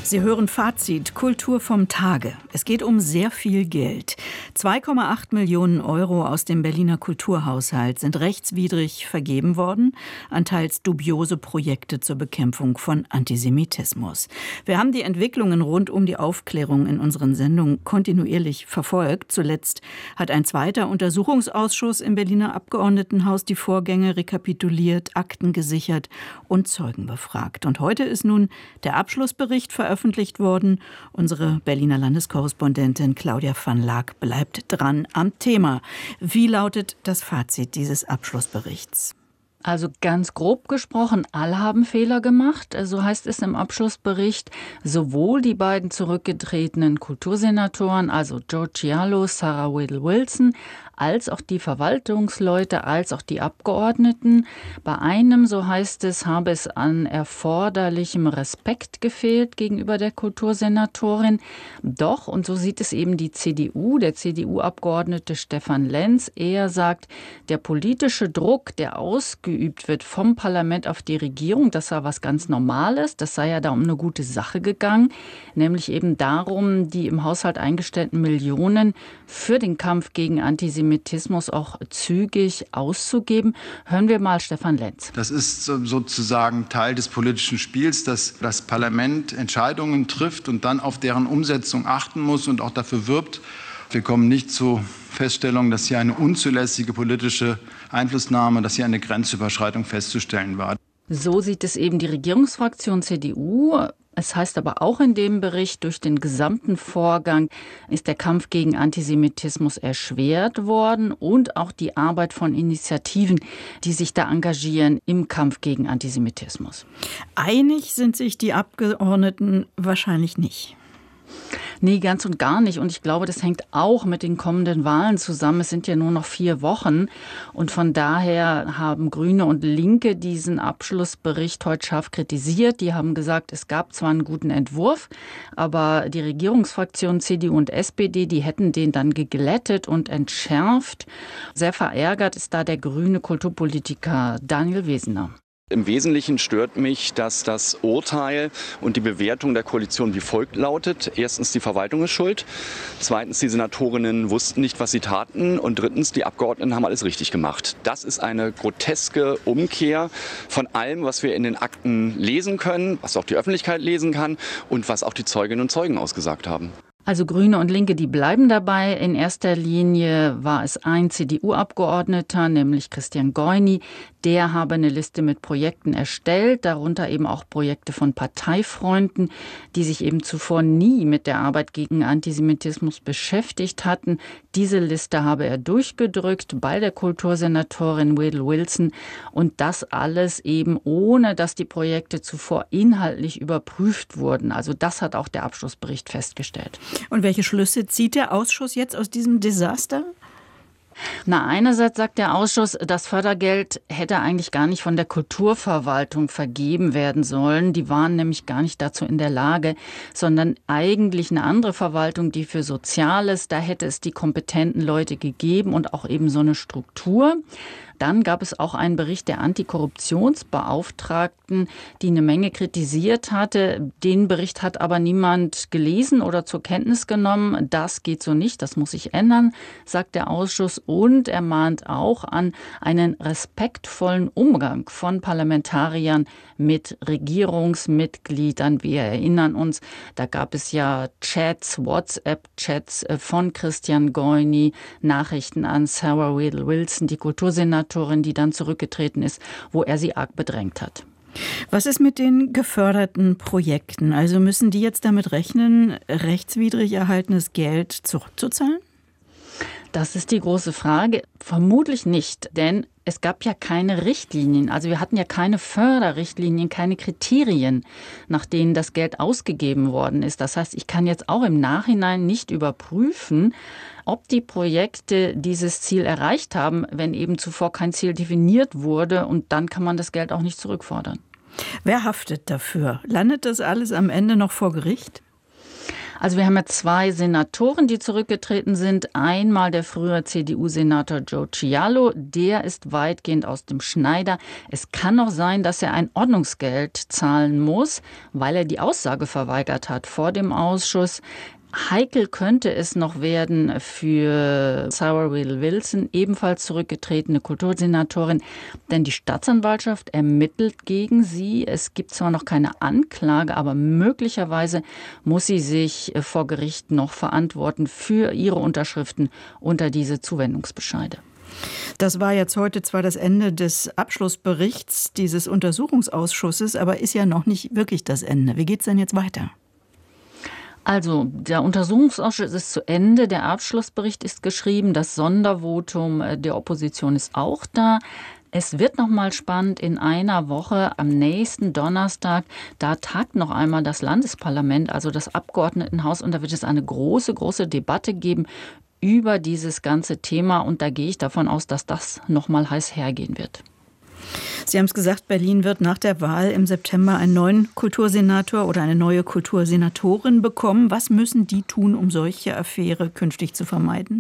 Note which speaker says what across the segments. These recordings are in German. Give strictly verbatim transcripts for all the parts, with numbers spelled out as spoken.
Speaker 1: Sie hören Fazit, Kultur vom Tage. Es geht um sehr viel Geld. zwei Komma acht Millionen Euro aus dem Berliner Kulturhaushalt sind rechtswidrig vergeben worden an teils dubiose Projekte zur Bekämpfung von Antisemitismus. Wir haben die Entwicklungen rund um die Aufklärung in unseren Sendungen kontinuierlich verfolgt. Zuletzt hat ein zweiter Untersuchungsausschuss im Berliner Abgeordnetenhaus die Vorgänge rekapituliert, Akten gesichert und Zeugen befragt. Und heute ist nun der Abschlussbericht veröffentlicht worden. Unsere Berliner Landeskorrespondentin Claudia van Laak bleibt dran am Thema. Wie lautet das Fazit dieses Abschlussberichts?
Speaker 2: Also ganz grob gesprochen, alle haben Fehler gemacht. So heißt es im Abschlussbericht. Sowohl die beiden zurückgetretenen Kultursenatoren, also George Cialo, Sarah Whittle-Wilson, als auch die Verwaltungsleute, als auch die Abgeordneten. Bei einem, so heißt es, habe es an erforderlichem Respekt gefehlt gegenüber der Kultursenatorin. Doch, und so sieht es eben die C D U, der C D U-Abgeordnete Stefan Lenz, er sagt, der politische Druck, der ausgeübt wird vom Parlament auf die Regierung, das sei was ganz Normales, das sei ja da um eine gute Sache gegangen, nämlich eben darum, die im Haushalt eingestellten Millionen für den Kampf gegen Antisemitismus auch zügig auszugeben. Hören wir mal Stefan Lenz.
Speaker 3: Das ist sozusagen Teil des politischen Spiels, dass das Parlament Entscheidungen trifft und dann auf deren Umsetzung achten muss und auch dafür wirbt. Wir kommen nicht zur Feststellung, dass hier eine unzulässige politische Einflussnahme, dass hier eine Grenzüberschreitung festzustellen war.
Speaker 2: So sieht es eben die Regierungsfraktion C D U. Es heißt aber auch in dem Bericht, durch den gesamten Vorgang ist der Kampf gegen Antisemitismus erschwert worden und auch die Arbeit von Initiativen, die sich da engagieren im Kampf gegen Antisemitismus.
Speaker 1: Einig sind sich die Abgeordneten wahrscheinlich nicht.
Speaker 2: Nee, ganz und gar nicht. Und ich glaube, das hängt auch mit den kommenden Wahlen zusammen. Es sind ja nur noch vier Wochen. Und von daher haben Grüne und Linke diesen Abschlussbericht heute scharf kritisiert. Die haben gesagt, es gab zwar einen guten Entwurf, aber die Regierungsfraktionen C D U und S P D, die hätten den dann geglättet und entschärft. Sehr verärgert ist da der grüne Kulturpolitiker Daniel Wesener.
Speaker 4: Im Wesentlichen stört mich, dass das Urteil und die Bewertung der Koalition wie folgt lautet. Erstens, die Verwaltung ist schuld. Zweitens, die Senatorinnen wussten nicht, was sie taten. Und drittens, die Abgeordneten haben alles richtig gemacht. Das ist eine groteske Umkehr von allem, was wir in den Akten lesen können, was auch die Öffentlichkeit lesen kann und was auch die Zeuginnen und Zeugen ausgesagt haben.
Speaker 2: Also Grüne und Linke, die bleiben dabei. In erster Linie war es ein C D U-Abgeordneter, nämlich Christian Goyni. Der habe eine Liste mit Projekten erstellt, darunter eben auch Projekte von Parteifreunden, die sich eben zuvor nie mit der Arbeit gegen Antisemitismus beschäftigt hatten. Diese Liste habe er durchgedrückt bei der Kultursenatorin Whittle-Wilson und das alles eben ohne, dass die Projekte zuvor inhaltlich überprüft wurden. Also das hat auch der Abschlussbericht festgestellt.
Speaker 1: Und welche Schlüsse zieht der Ausschuss jetzt aus diesem Desaster?
Speaker 2: Na, einerseits sagt der Ausschuss, das Fördergeld hätte eigentlich gar nicht von der Kulturverwaltung vergeben werden sollen. Die waren nämlich gar nicht dazu in der Lage, sondern eigentlich eine andere Verwaltung, die für Soziales, da hätte es die kompetenten Leute gegeben und auch eben so eine Struktur. Dann gab es auch einen Bericht der Antikorruptionsbeauftragten, die eine Menge kritisiert hatte. Den Bericht hat aber niemand gelesen oder zur Kenntnis genommen. Das geht so nicht, das muss sich ändern, sagt der Ausschuss. Und er mahnt auch an einen respektvollen Umgang von Parlamentariern mit Regierungsmitgliedern. Wir erinnern uns, da gab es ja Chats, WhatsApp-Chats von Christian Goyni, Nachrichten an Sarah Whittle-Wilson, die Kultursenatorin, die dann zurückgetreten ist, wo er sie arg bedrängt hat.
Speaker 1: Was ist mit den geförderten Projekten? Also müssen die jetzt damit rechnen, rechtswidrig erhaltenes Geld zurückzuzahlen?
Speaker 2: Das ist die große Frage. Vermutlich nicht, denn es gab ja keine Richtlinien. Also wir hatten ja keine Förderrichtlinien, keine Kriterien, nach denen das Geld ausgegeben worden ist. Das heißt, ich kann jetzt auch im Nachhinein nicht überprüfen, ob die Projekte dieses Ziel erreicht haben, wenn eben zuvor kein Ziel definiert wurde. Und dann kann man das Geld auch nicht zurückfordern.
Speaker 1: Wer haftet dafür? Landet das alles am Ende noch vor Gericht?
Speaker 2: Also wir haben ja zwei Senatoren, die zurückgetreten sind. Einmal der frühere C D U-Senator Joe Cialo, der ist weitgehend aus dem Schneider. Es kann noch sein, dass er ein Ordnungsgeld zahlen muss, weil er die Aussage verweigert hat vor dem Ausschuss. Heikel könnte es noch werden für Sarah Whittle Wilson, ebenfalls zurückgetretene Kultursenatorin, denn die Staatsanwaltschaft ermittelt gegen sie. Es gibt zwar noch keine Anklage, aber möglicherweise muss sie sich vor Gericht noch verantworten für ihre Unterschriften unter diese Zuwendungsbescheide.
Speaker 1: Das war jetzt heute zwar das Ende des Abschlussberichts dieses Untersuchungsausschusses, aber ist ja noch nicht wirklich das Ende. Wie geht's denn jetzt weiter?
Speaker 2: Also, der Untersuchungsausschuss ist zu Ende, der Abschlussbericht ist geschrieben, das Sondervotum der Opposition ist auch da. Es wird noch mal spannend in einer Woche, am nächsten Donnerstag, da tagt noch einmal das Landesparlament, also das Abgeordnetenhaus, und da wird es eine große, große Debatte geben über dieses ganze Thema, und da gehe ich davon aus, dass das noch mal heiß hergehen wird.
Speaker 1: Sie haben es gesagt, Berlin wird nach der Wahl im September einen neuen Kultursenator oder eine neue Kultursenatorin bekommen. Was müssen die tun, um solche Affäre künftig zu vermeiden?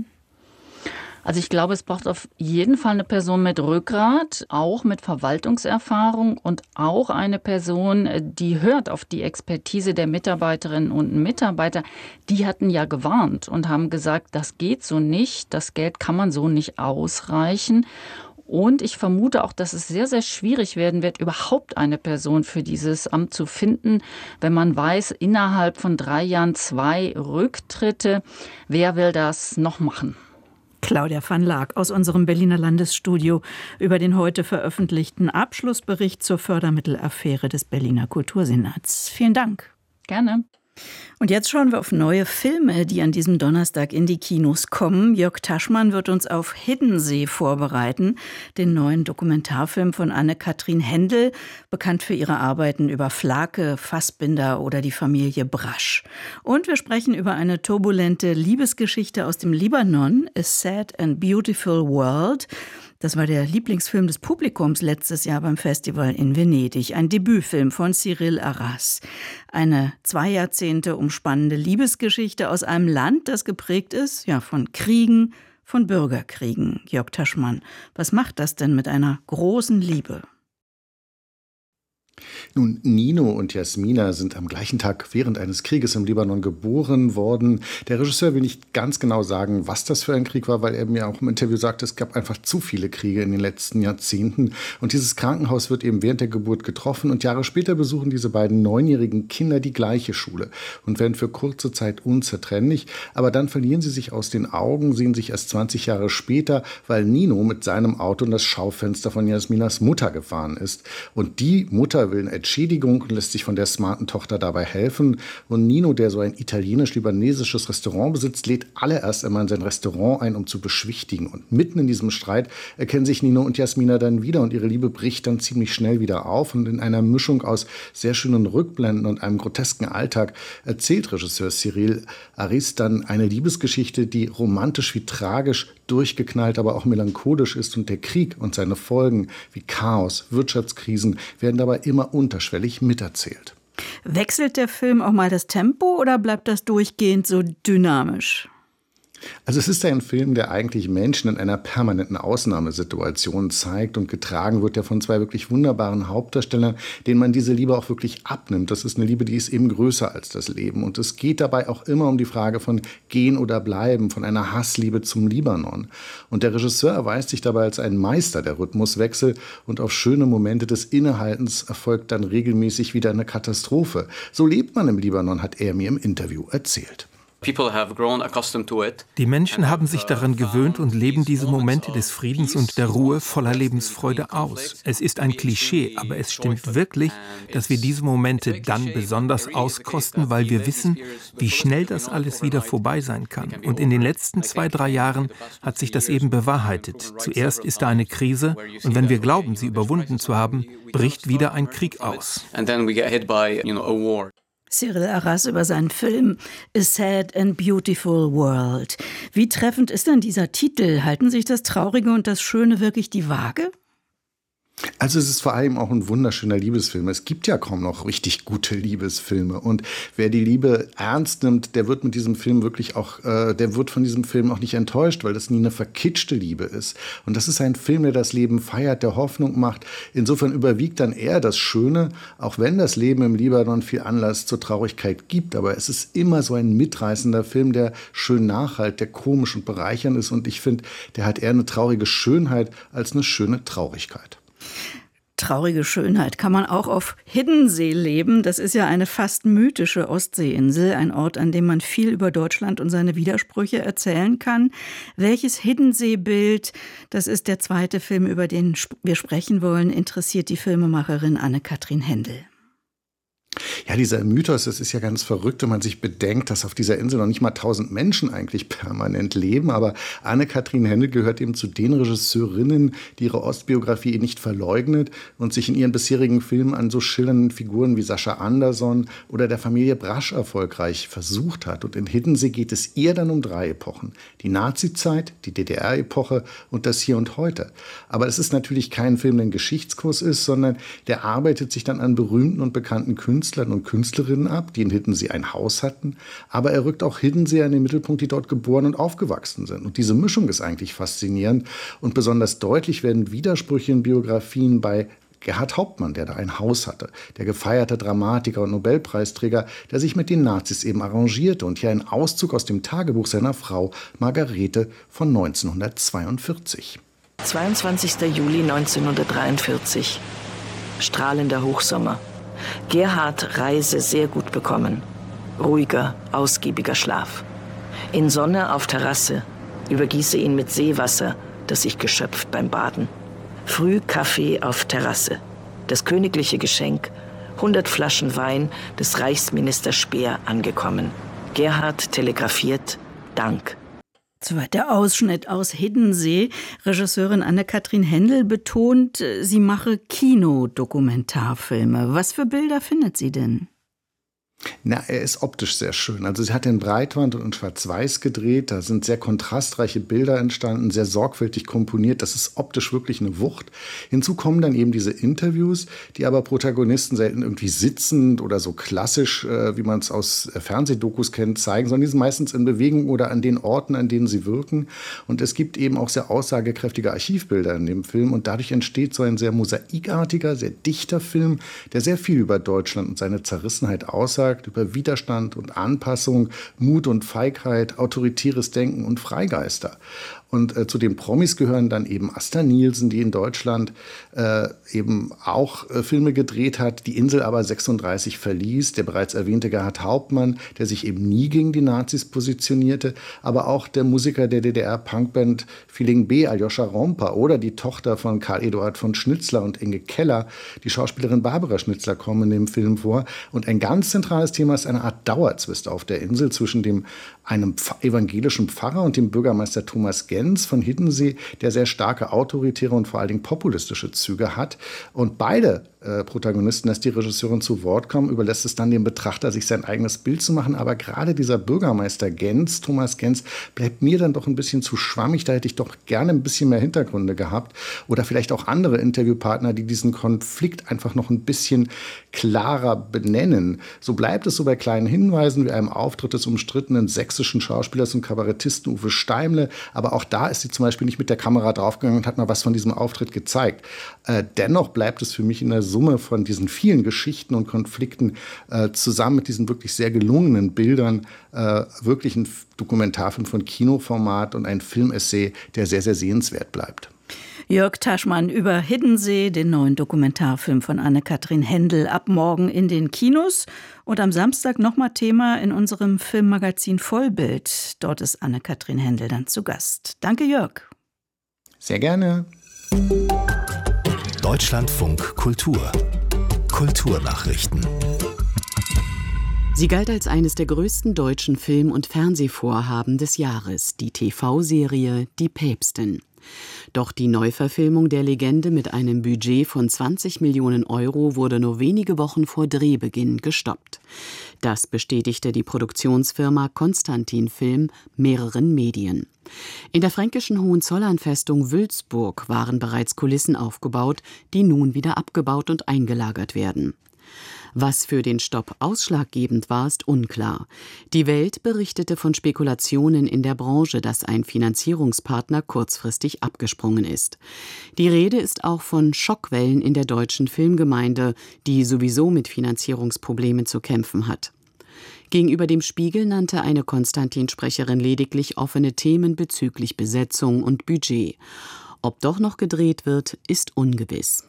Speaker 2: Also ich glaube, es braucht auf jeden Fall eine Person mit Rückgrat, auch mit Verwaltungserfahrung und auch eine Person, die hört auf die Expertise der Mitarbeiterinnen und Mitarbeiter. Die hatten ja gewarnt und haben gesagt, das geht so nicht, das Geld kann man so nicht ausreichen. Und ich vermute auch, dass es sehr, sehr schwierig werden wird, überhaupt eine Person für dieses Amt zu finden, wenn man weiß, innerhalb von drei Jahren zwei Rücktritte. Wer will das noch machen?
Speaker 1: Claudia van Laak aus unserem Berliner Landesstudio über den heute veröffentlichten Abschlussbericht zur Fördermittelaffäre des Berliner Kultursenats. Vielen Dank.
Speaker 2: Gerne.
Speaker 1: Und jetzt schauen wir auf neue Filme, die an diesem Donnerstag in die Kinos kommen. Jörg Taschmann wird uns auf Hiddensee vorbereiten, den neuen Dokumentarfilm von Anne-Kathrin Händel, bekannt für ihre Arbeiten über Flake, Fassbinder oder die Familie Brasch. Und wir sprechen über eine turbulente Liebesgeschichte aus dem Libanon, A Sad and Beautiful World. Das war der Lieblingsfilm des Publikums letztes Jahr beim Festival in Venedig. Ein Debütfilm von Cyril Arras. Eine zwei Jahrzehnte umspannende Liebesgeschichte aus einem Land, das geprägt ist, ja, von Kriegen, von Bürgerkriegen. Jörg Taschmann, was macht das denn mit einer großen Liebe?
Speaker 5: Nun, Nino und Jasmina sind am gleichen Tag während eines Krieges im Libanon geboren worden. Der Regisseur will nicht ganz genau sagen, was das für ein Krieg war, weil er mir auch im Interview sagte, es gab einfach zu viele Kriege in den letzten Jahrzehnten. Und dieses Krankenhaus wird eben während der Geburt getroffen. Und Jahre später besuchen diese beiden neunjährigen Kinder die gleiche Schule und werden für kurze Zeit unzertrennlich. Aber dann verlieren sie sich aus den Augen, sehen sich erst zwanzig Jahre später, weil Nino mit seinem Auto in das Schaufenster von Jasminas Mutter gefahren ist. Und die Mutter will eine Entschädigung und lässt sich von der smarten Tochter dabei helfen. Und Nino, der so ein italienisch-libanesisches Restaurant besitzt, lädt alle erst einmal in sein Restaurant ein, um zu beschwichtigen. Und mitten in diesem Streit erkennen sich Nino und Jasmina dann wieder und ihre Liebe bricht dann ziemlich schnell wieder auf. Und in einer Mischung aus sehr schönen Rückblenden und einem grotesken Alltag erzählt Regisseur Cyril Arras dann eine Liebesgeschichte, die romantisch wie tragisch, durchgeknallt, aber auch melancholisch ist. Und der Krieg und seine Folgen wie Chaos, Wirtschaftskrisen werden dabei immer unterschwellig miterzählt.
Speaker 1: Wechselt der Film auch mal das Tempo oder bleibt das durchgehend so dynamisch?
Speaker 5: Also es ist ein Film, der eigentlich Menschen in einer permanenten Ausnahmesituation zeigt und getragen wird ja von zwei wirklich wunderbaren Hauptdarstellern, denen man diese Liebe auch wirklich abnimmt. Das ist eine Liebe, die ist eben größer als das Leben. Und es geht dabei auch immer um die Frage von Gehen oder Bleiben, von einer Hassliebe zum Libanon. Und der Regisseur erweist sich dabei als ein Meister der Rhythmuswechsel und auf schöne Momente des Innehaltens erfolgt dann regelmäßig wieder eine Katastrophe. So lebt man im Libanon, hat er mir im Interview erzählt.
Speaker 6: Die Menschen haben sich daran gewöhnt und leben diese Momente des Friedens und der Ruhe voller Lebensfreude aus. Es ist ein Klischee, aber es stimmt wirklich, dass wir diese Momente dann besonders auskosten, weil wir wissen, wie schnell das alles wieder vorbei sein kann. Und in den letzten zwei, drei Jahren hat sich das eben bewahrheitet. Zuerst ist da eine Krise und wenn wir glauben, sie überwunden zu haben, bricht wieder ein Krieg aus.
Speaker 1: Cyril Arras über seinen Film A Sad and Beautiful World. Wie treffend ist denn dieser Titel? Halten sich das Traurige und das Schöne wirklich die Waage?
Speaker 5: Also es ist vor allem auch ein wunderschöner Liebesfilm. Es gibt ja kaum noch richtig gute Liebesfilme. Und wer die Liebe ernst nimmt, der wird mit diesem Film wirklich auch, äh, der wird von diesem Film auch nicht enttäuscht, weil das nie eine verkitschte Liebe ist. Und das ist ein Film, der das Leben feiert, der Hoffnung macht. Insofern überwiegt dann eher das Schöne, auch wenn das Leben im Libanon viel Anlass zur Traurigkeit gibt. Aber es ist immer so ein mitreißender Film, der schön nachhalt, der komisch und bereichernd ist. Und ich finde, der hat eher eine traurige Schönheit als eine schöne Traurigkeit.
Speaker 1: Traurige Schönheit kann man auch auf Hiddensee leben. Das ist ja eine fast mythische Ostseeinsel, ein Ort, an dem man viel über Deutschland und seine Widersprüche erzählen kann. Welches Hiddensee-Bild, das ist der zweite Film, über den wir sprechen wollen, interessiert die Filmemacherin Anne-Kathrin Hendel.
Speaker 5: Ja, dieser Mythos, das ist ja ganz verrückt, wenn man sich bedenkt, dass auf dieser Insel noch nicht mal tausend Menschen eigentlich permanent leben. Aber Anne-Kathrin Hendel gehört eben zu den Regisseurinnen, die ihre Ostbiografie nicht verleugnet und sich in ihren bisherigen Filmen an so schillernden Figuren wie Sascha Anderson oder der Familie Brasch erfolgreich versucht hat. Und in Hiddensee geht es ihr dann um drei Epochen. Die Nazi-Zeit, die D D R-Epoche und das Hier und Heute. Aber es ist natürlich kein Film, der ein Geschichtskurs ist, sondern der arbeitet sich dann an berühmten und bekannten Künstlern und Künstlerinnen ab, die in Hiddensee ein Haus hatten. Aber er rückt auch Hiddensee in den Mittelpunkt, die dort geboren und aufgewachsen sind. Und diese Mischung ist eigentlich faszinierend. Und besonders deutlich werden Widersprüche in Biografien bei Gerhard Hauptmann, der da ein Haus hatte. Der gefeierte Dramatiker und Nobelpreisträger, der sich mit den Nazis eben arrangierte. Und hier ein Auszug aus dem Tagebuch seiner Frau Margarete von neunzehnhundertzweiundvierzig.
Speaker 7: zweiundzwanzigster Juli neunzehnhundertdreiundvierzig. Strahlender Hochsommer. Gerhard Reise sehr gut bekommen. Ruhiger, ausgiebiger Schlaf. In Sonne auf Terrasse. Übergieße ihn mit Seewasser, das sich geschöpft beim Baden. Früh Kaffee auf Terrasse. Das königliche Geschenk. hundert Flaschen Wein des Reichsminister Speer angekommen. Gerhard telegrafiert Dank.
Speaker 1: Soweit der Ausschnitt aus Hiddensee. Regisseurin Anne-Kathrin Hendel betont, sie mache Kinodokumentarfilme. Was für Bilder findet sie denn?
Speaker 5: Na, er ist optisch sehr schön. Also sie hat in Breitwand und in Schwarz-Weiß gedreht. Da sind sehr kontrastreiche Bilder entstanden, sehr sorgfältig komponiert. Das ist optisch wirklich eine Wucht. Hinzu kommen dann eben diese Interviews, die aber Protagonisten selten irgendwie sitzend oder so klassisch, äh, wie man es aus äh, Fernsehdokus kennt, zeigen, sondern die sind meistens in Bewegung oder an den Orten, an denen sie wirken. Und es gibt eben auch sehr aussagekräftige Archivbilder in dem Film. Und dadurch entsteht so ein sehr mosaikartiger, sehr dichter Film, der sehr viel über Deutschland und seine Zerrissenheit aussagt, über Widerstand und Anpassung, Mut und Feigheit, autoritäres Denken und Freigeister. Und äh, zu den Promis gehören dann eben Asta Nielsen, die in Deutschland äh, eben auch äh, Filme gedreht hat, die Insel aber sechsunddreißig verließ. Der bereits erwähnte Gerhard Hauptmann, der sich eben nie gegen die Nazis positionierte. Aber auch der Musiker der D D R-Punkband Feeling B, Aljoscha Romper, oder die Tochter von Karl Eduard von Schnitzler und Inge Keller, die Schauspielerin Barbara Schnitzler, kommen in dem Film vor. Und ein ganz zentrales Thema ist eine Art Dauerzwist auf der Insel zwischen dem einem evangelischen Pfarrer und dem Bürgermeister Thomas Gens von Hiddensee, der sehr starke autoritäre und vor allen Dingen populistische Züge hat. Und beide äh, Protagonisten, dass die Regisseurin zu Wort kommen, überlässt es dann dem Betrachter, sich sein eigenes Bild zu machen. Aber gerade dieser Bürgermeister Gens, Thomas Gens, bleibt mir dann doch ein bisschen zu schwammig. Da hätte ich doch gerne ein bisschen mehr Hintergründe gehabt. Oder vielleicht auch andere Interviewpartner, die diesen Konflikt einfach noch ein bisschen klarer benennen. So bleibt es so bei kleinen Hinweisen wie einem Auftritt des umstrittenen sächsischen Schauspielers und Kabarettisten Uwe Steimle. Aber auch da ist sie zum Beispiel nicht mit der Kamera draufgegangen und hat mal was von diesem Auftritt gezeigt. Äh, dennoch bleibt es für mich in der Summe von diesen vielen Geschichten und Konflikten äh, zusammen mit diesen wirklich sehr gelungenen Bildern äh, wirklich ein Dokumentarfilm von Kinoformat und ein Filmessay, der sehr, sehr sehenswert bleibt.
Speaker 1: Jörg Taschmann über Hiddensee, den neuen Dokumentarfilm von Anne-Kathrin Hendel, ab morgen in den Kinos und am Samstag nochmal Thema in unserem Filmmagazin Vollbild. Dort ist Anne-Kathrin Hendel dann zu Gast. Danke, Jörg.
Speaker 5: Sehr gerne.
Speaker 8: Deutschlandfunk Kultur. Kulturnachrichten.
Speaker 9: Sie galt als eines der größten deutschen Film- und Fernsehvorhaben des Jahres, die T V-Serie Die Päpstin. Doch die Neuverfilmung der Legende mit einem Budget von zwanzig Millionen Euro wurde nur wenige Wochen vor Drehbeginn gestoppt. Das bestätigte die Produktionsfirma Konstantin Film mehreren Medien. In der fränkischen Hohenzollernfestung Wülzburg waren bereits Kulissen aufgebaut, die nun wieder abgebaut und eingelagert werden. Was für den Stopp ausschlaggebend war, ist unklar. Die Welt berichtete von Spekulationen in der Branche, dass ein Finanzierungspartner kurzfristig abgesprungen ist. Die Rede ist auch von Schockwellen in der deutschen Filmgemeinde, die sowieso mit Finanzierungsproblemen zu kämpfen hat. Gegenüber dem Spiegel nannte eine Konstantin-Sprecherin lediglich offene Themen bezüglich Besetzung und Budget. Ob doch noch gedreht wird, ist ungewiss.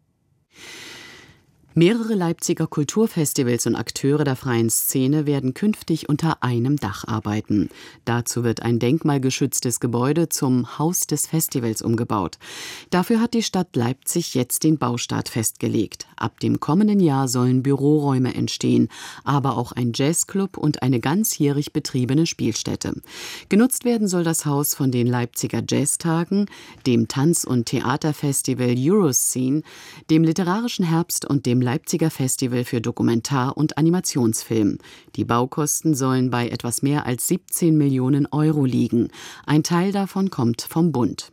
Speaker 9: Mehrere Leipziger Kulturfestivals und Akteure der freien Szene werden künftig unter einem Dach arbeiten. Dazu wird ein denkmalgeschütztes Gebäude zum Haus des Festivals umgebaut. Dafür hat die Stadt Leipzig jetzt den Baustart festgelegt. Ab dem kommenden Jahr sollen Büroräume entstehen, aber auch ein Jazzclub und eine ganzjährig betriebene Spielstätte. Genutzt werden soll das Haus von den Leipziger Jazztagen, dem Tanz- und Theaterfestival Euroscene, dem Literarischen Herbst und dem Leipziger Festival für Dokumentar- und Animationsfilm. Die Baukosten sollen bei etwas mehr als siebzehn Millionen Euro liegen. Ein Teil davon kommt vom Bund.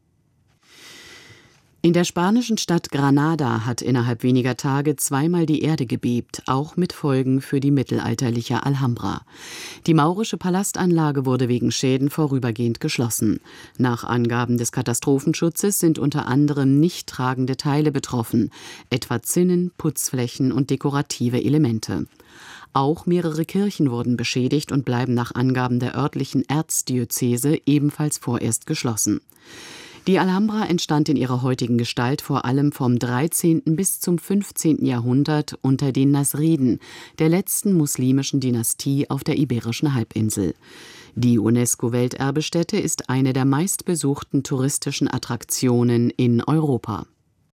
Speaker 9: In der spanischen Stadt Granada hat innerhalb weniger Tage zweimal die Erde gebebt, auch mit Folgen für die mittelalterliche Alhambra. Die maurische Palastanlage wurde wegen Schäden vorübergehend geschlossen. Nach Angaben des Katastrophenschutzes sind unter anderem nicht tragende Teile betroffen, etwa Zinnen, Putzflächen und dekorative Elemente. Auch mehrere Kirchen wurden beschädigt und bleiben nach Angaben der örtlichen Erzdiözese ebenfalls vorerst geschlossen. Die Alhambra entstand in ihrer heutigen Gestalt vor allem vom dreizehnten bis zum fünfzehnten Jahrhundert unter den Nasriden, der letzten muslimischen Dynastie auf der Iberischen Halbinsel. Die UNESCO-Welterbestätte ist eine der meistbesuchten touristischen Attraktionen in Europa.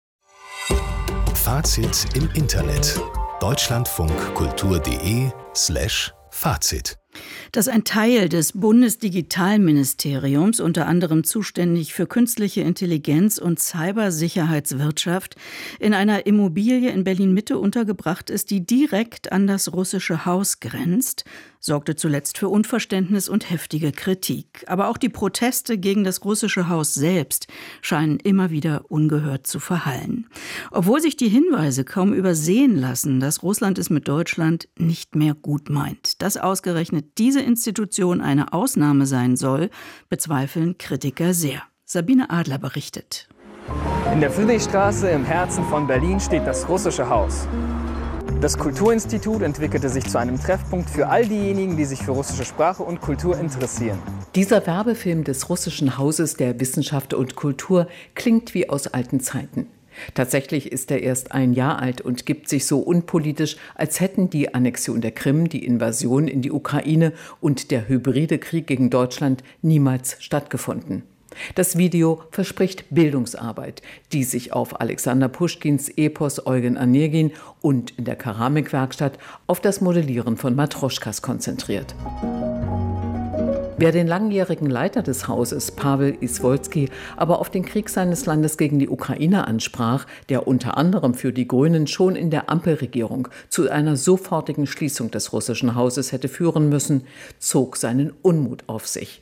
Speaker 8: Fazit im Internet. deutschlandfunkkultur.de slash Fazit.
Speaker 1: Dass ein Teil des Bundesdigitalministeriums, unter anderem zuständig für künstliche Intelligenz und Cybersicherheitswirtschaft, in einer Immobilie in Berlin-Mitte untergebracht ist, die direkt an das russische Haus grenzt, sorgte zuletzt für Unverständnis und heftige Kritik. Aber auch die Proteste gegen das russische Haus selbst scheinen immer wieder ungehört zu verhallen. Obwohl sich die Hinweise kaum übersehen lassen, dass Russland es mit Deutschland nicht mehr gut meint. Dass ausgerechnet diese Institution eine Ausnahme sein soll, bezweifeln Kritiker sehr. Sabine Adler berichtet.
Speaker 10: In der Friedrichstraße im Herzen von Berlin steht das russische Haus. Das Kulturinstitut entwickelte sich zu einem Treffpunkt für all diejenigen, die sich für russische Sprache und Kultur interessieren.
Speaker 11: Dieser Werbefilm des russischen Hauses der Wissenschaft und Kultur klingt wie aus alten Zeiten. Tatsächlich ist er erst ein Jahr alt und gibt sich so unpolitisch, als hätten die Annexion der Krim, die Invasion in die Ukraine und der hybride Krieg gegen Deutschland niemals stattgefunden. Das Video verspricht Bildungsarbeit, die sich auf Alexander Puschkins Epos Eugen Onegin und in der Keramikwerkstatt auf das Modellieren von Matroschkas konzentriert. Wer den langjährigen Leiter des Hauses, Pawel Iswolski, aber auf den Krieg seines Landes gegen die Ukraine ansprach, der unter anderem für die Grünen schon in der Ampelregierung zu einer sofortigen Schließung des russischen Hauses hätte führen müssen, zog seinen Unmut auf sich.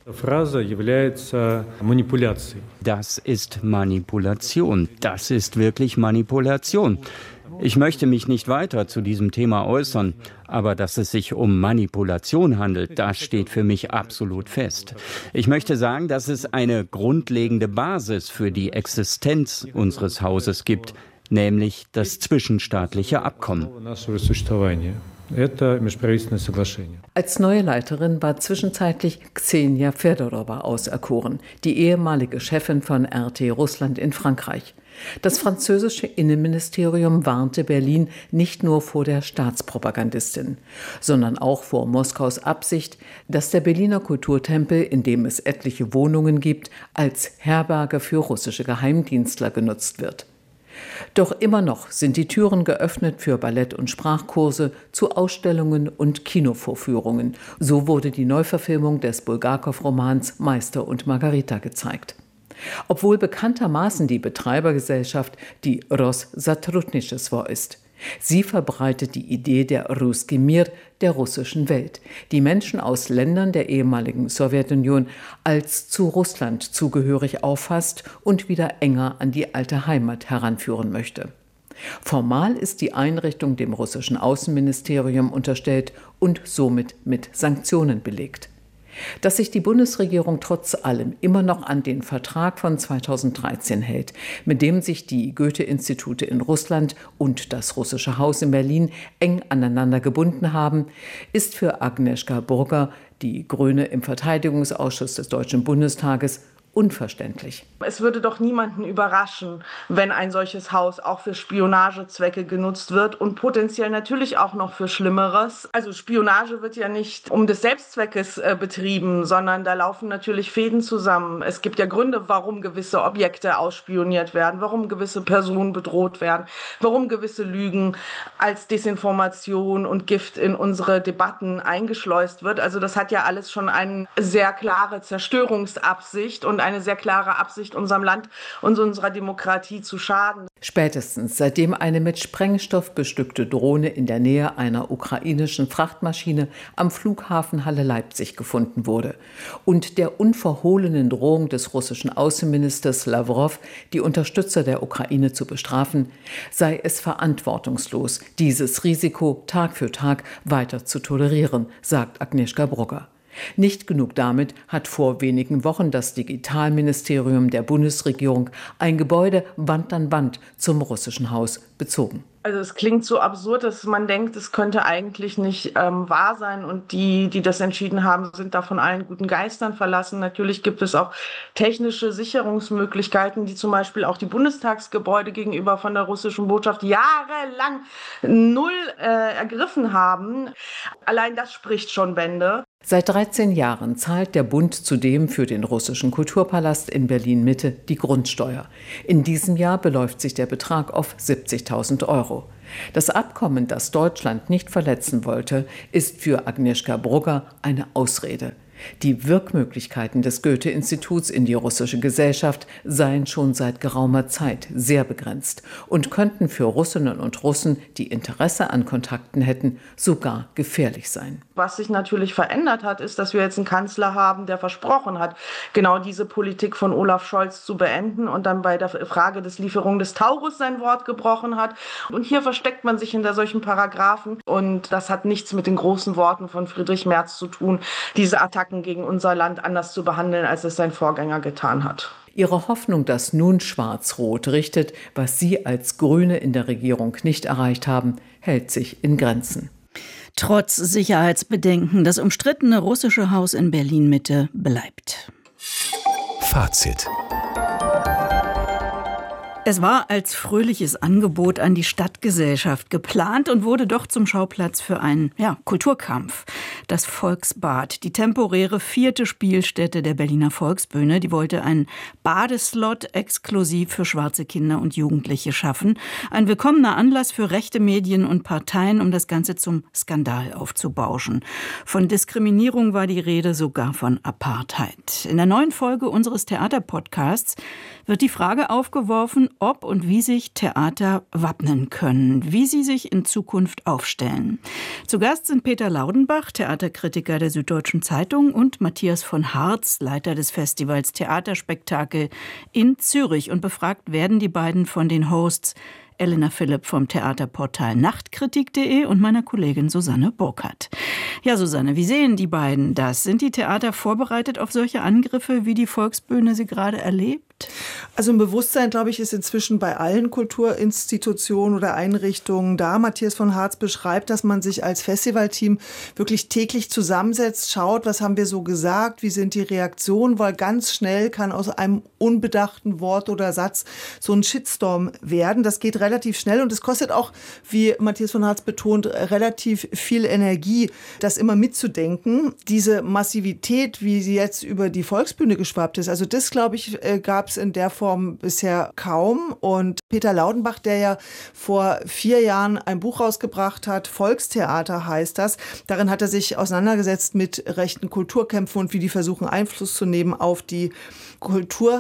Speaker 12: Das ist Manipulation. Das ist wirklich Manipulation. Ich möchte mich nicht weiter zu diesem Thema äußern, aber dass es sich um Manipulation handelt, das steht für mich absolut fest. Ich möchte sagen, dass es eine grundlegende Basis für die Existenz unseres Hauses gibt, nämlich das zwischenstaatliche Abkommen.
Speaker 11: Als neue Leiterin war zwischenzeitlich Ksenia Fedorova auserkoren, die ehemalige Chefin von R T Russland in Frankreich. Das französische Innenministerium warnte Berlin nicht nur vor der Staatspropagandistin, sondern auch vor Moskaus Absicht, dass der Berliner Kulturtempel, in dem es etliche Wohnungen gibt, als Herberge für russische Geheimdienstler genutzt wird. Doch immer noch sind die Türen geöffnet für Ballett- und Sprachkurse, zu Ausstellungen und Kinovorführungen. So wurde die Neuverfilmung des Bulgakow-Romans Meister und Margarita gezeigt. Obwohl bekanntermaßen die Betreibergesellschaft die Rosszatrudnischewo ist. Sie verbreitet die Idee der Russki Mir, der russischen Welt, die Menschen aus Ländern der ehemaligen Sowjetunion als zu Russland zugehörig auffasst und wieder enger an die alte Heimat heranführen möchte. Formal ist die Einrichtung dem russischen Außenministerium unterstellt und somit mit Sanktionen belegt. Dass sich die Bundesregierung trotz allem immer noch an den Vertrag von zweitausenddreizehn hält, mit dem sich die Goethe-Institute in Russland und das Russische Haus in Berlin eng aneinander gebunden haben, ist für Agnieszka Brugger, die Grüne im Verteidigungsausschuss des Deutschen Bundestages, unverständlich.
Speaker 13: Es würde doch niemanden überraschen, wenn ein solches Haus auch für Spionagezwecke genutzt wird und potenziell natürlich auch noch für Schlimmeres. Also Spionage wird ja nicht um des Selbstzweckes äh, betrieben, sondern da laufen natürlich Fäden zusammen. Es gibt ja Gründe, warum gewisse Objekte ausspioniert werden, warum gewisse Personen bedroht werden, warum gewisse Lügen als Desinformation und Gift in unsere Debatten eingeschleust wird. Also das hat ja alles schon eine sehr klare Zerstörungsabsicht und eine sehr klare Absicht, unserem Land und unserer Demokratie zu schaden.
Speaker 11: Spätestens seitdem eine mit Sprengstoff bestückte Drohne in der Nähe einer ukrainischen Frachtmaschine am Flughafen Halle-Leipzig gefunden wurde und der unverhohlenen Drohung des russischen Außenministers Lawrow, die Unterstützer der Ukraine zu bestrafen, sei es verantwortungslos, dieses Risiko Tag für Tag weiter zu tolerieren, sagt Agnieszka Brugger. Nicht genug damit hat vor wenigen Wochen das Digitalministerium der Bundesregierung ein Gebäude Wand an Wand zum russischen Haus bezogen.
Speaker 13: Also es klingt so absurd, dass man denkt, es könnte eigentlich nicht ähm, wahr sein und die, die das entschieden haben, sind da von allen guten Geistern verlassen. Natürlich gibt es auch technische Sicherungsmöglichkeiten, die zum Beispiel auch die Bundestagsgebäude gegenüber von der russischen Botschaft jahrelang null äh, ergriffen haben. Allein das spricht schon Bände.
Speaker 11: Seit dreizehn Jahren zahlt der Bund zudem für den russischen Kulturpalast in Berlin-Mitte die Grundsteuer. In diesem Jahr beläuft sich der Betrag auf siebzigtausend Euro. Das Abkommen, das Deutschland nicht verletzen wollte, ist für Agnieszka Brugger eine Ausrede. Die Wirkmöglichkeiten des Goethe-Instituts in die russische Gesellschaft seien schon seit geraumer Zeit sehr begrenzt und könnten für Russinnen und Russen, die Interesse an Kontakten hätten, sogar gefährlich sein.
Speaker 13: Was sich natürlich verändert hat, ist, dass wir jetzt einen Kanzler haben, der versprochen hat, genau diese Politik von Olaf Scholz zu beenden und dann bei der Frage des Lieferung des Taurus sein Wort gebrochen hat. Und hier versteckt man sich hinter solchen Paragraphen und das hat nichts mit den großen Worten von Friedrich Merz zu tun, diese Attacken gegen unser Land anders zu behandeln, als es sein Vorgänger getan hat.
Speaker 11: Ihre Hoffnung, dass nun Schwarz-Rot richtet, was Sie als Grüne in der Regierung nicht erreicht haben, hält sich in Grenzen.
Speaker 1: Trotz Sicherheitsbedenken, das umstrittene russische Haus in Berlin-Mitte bleibt.
Speaker 8: Fazit.
Speaker 1: Es war als fröhliches Angebot an die Stadtgesellschaft geplant und wurde doch zum Schauplatz für einen ja, Kulturkampf. Das Volksbad, die temporäre vierte Spielstätte der Berliner Volksbühne, die wollte einen Badeslot exklusiv für schwarze Kinder und Jugendliche schaffen. Ein willkommener Anlass für rechte Medien und Parteien, um das Ganze zum Skandal aufzubauschen. Von Diskriminierung war die Rede, sogar von Apartheid. In der neuen Folge unseres Theaterpodcasts wird die Frage aufgeworfen, ob und wie sich Theater wappnen können, wie sie sich in Zukunft aufstellen. Zu Gast sind Peter Laudenbach, Theaterkritiker der Süddeutschen Zeitung, und Matthias von Harz, Leiter des Festivals Theaterspektakel in Zürich. Und befragt werden die beiden von den Hosts Elena Philipp vom Theaterportal Nachtkritik punkt de und meiner Kollegin Susanne Burkhardt. Ja, Susanne, wie sehen die beiden das? Sind die Theater vorbereitet auf solche Angriffe, wie die Volksbühne sie gerade erlebt?
Speaker 14: Also ein Bewusstsein, glaube ich, ist inzwischen bei allen Kulturinstitutionen oder Einrichtungen da. Matthias von Harz beschreibt, dass man sich als Festivalteam wirklich täglich zusammensetzt, schaut, was haben wir so gesagt, wie sind die Reaktionen, weil ganz schnell kann aus einem unbedachten Wort oder Satz so ein Shitstorm werden. Das geht relativ schnell und es kostet auch, wie Matthias von Harz betont, relativ viel Energie, das immer mitzudenken. Diese Massivität, wie sie jetzt über die Volksbühne geschwappt ist, also das, glaube ich, gab es in der Form bisher kaum. Und Peter Laudenbach, der ja vor vier Jahren ein Buch rausgebracht hat, Volkstheater heißt das, darin hat er sich auseinandergesetzt mit rechten Kulturkämpfen und wie die versuchen, Einfluss zu nehmen auf die Kultur.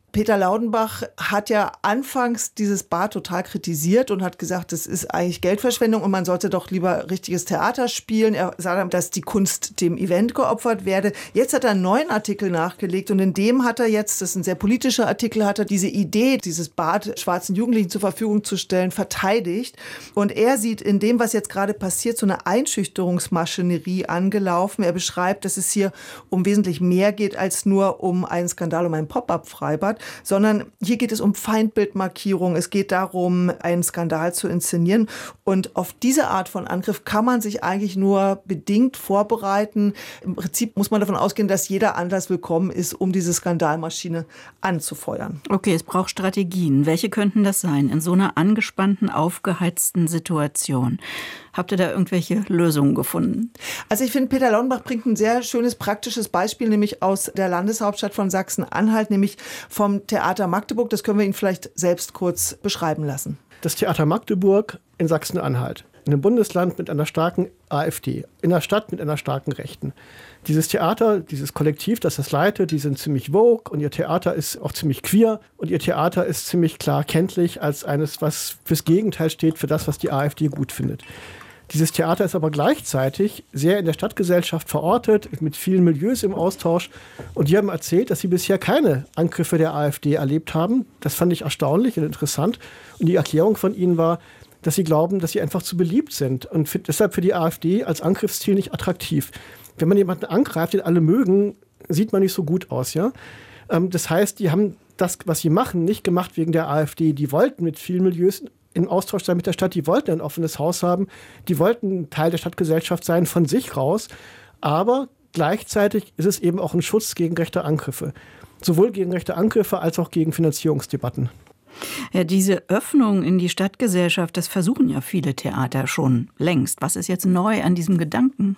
Speaker 14: Peter Laudenbach hat ja anfangs dieses Bad total kritisiert und hat gesagt, das ist eigentlich Geldverschwendung und man sollte doch lieber richtiges Theater spielen. Er sah dann, dass die Kunst dem Event geopfert werde. Jetzt hat er einen neuen Artikel nachgelegt und in dem hat er jetzt, das ist ein sehr politischer Artikel, hat er diese Idee, dieses Bad schwarzen Jugendlichen zur Verfügung zu stellen, verteidigt. Und er sieht in dem, was jetzt gerade passiert, so eine Einschüchterungsmaschinerie angelaufen. Er beschreibt, dass es hier um wesentlich mehr geht als nur um einen Skandal, um ein Pop-up-Freibad, sondern hier geht es um Feindbildmarkierung. Es geht darum, einen Skandal zu inszenieren. Und auf diese Art von Angriff kann man sich eigentlich nur bedingt vorbereiten. Im Prinzip muss man davon ausgehen, dass jeder Anlass willkommen ist, um diese Skandalmaschine anzufeuern.
Speaker 1: Okay, es braucht Strategien. Welche könnten das sein in so einer angespannten, aufgeheizten Situation? Habt ihr da irgendwelche Lösungen gefunden?
Speaker 14: Also ich finde, Peter Laudenbach bringt ein sehr schönes, praktisches Beispiel, nämlich aus der Landeshauptstadt von Sachsen-Anhalt, nämlich vom Theater Magdeburg. Das können wir Ihnen vielleicht selbst kurz beschreiben lassen.
Speaker 15: Das Theater Magdeburg in Sachsen-Anhalt, in einem Bundesland mit einer starken AfD, in einer Stadt mit einer starken Rechten. Dieses Theater, dieses Kollektiv, das das leitet, die sind ziemlich woke und ihr Theater ist auch ziemlich queer und ihr Theater ist ziemlich klar kenntlich als eines, was fürs Gegenteil steht, für das, was die AfD gut findet. Dieses Theater ist aber gleichzeitig sehr in der Stadtgesellschaft verortet, mit vielen Milieus im Austausch. Und die haben erzählt, dass sie bisher keine Angriffe der AfD erlebt haben. Das fand ich erstaunlich und interessant. Und die Erklärung von ihnen war, dass sie glauben, dass sie einfach zu beliebt sind und für, deshalb für die AfD als Angriffsziel nicht attraktiv. Wenn man jemanden angreift, den alle mögen, sieht man nicht so gut aus. Ja? Ähm, das heißt, die haben das, was sie machen, nicht gemacht wegen der AfD. Die wollten mit vielen Milieus im Austausch sein mit der Stadt, die wollten ein offenes Haus haben, die wollten Teil der Stadtgesellschaft sein, von sich raus, aber gleichzeitig ist es eben auch ein Schutz gegen rechte Angriffe, sowohl gegen rechte Angriffe als auch gegen Finanzierungsdebatten.
Speaker 1: Ja, diese Öffnung in die Stadtgesellschaft, das versuchen ja viele Theater schon längst. Was ist jetzt neu an diesem Gedanken?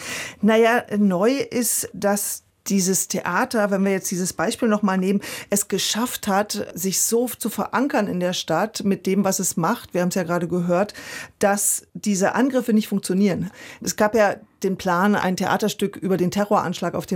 Speaker 14: Naja, neu ist, dass dieses Theater, wenn wir jetzt dieses Beispiel nochmal nehmen, es geschafft hat, sich so zu verankern in der Stadt mit dem, was es macht, wir haben es ja gerade gehört, dass diese Angriffe nicht funktionieren. Es gab ja den Plan, ein Theaterstück über den Terroranschlag auf dem